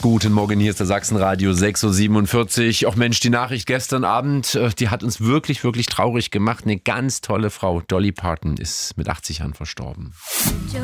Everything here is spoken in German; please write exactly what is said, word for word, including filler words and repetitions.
Guten Morgen, hier ist der Sachsenradio sechs Uhr siebenundvierzig. Och Mensch, die Nachricht gestern Abend, die hat uns wirklich, wirklich traurig gemacht. Eine ganz tolle Frau, Dolly Parton, ist mit achtzig Jahren verstorben.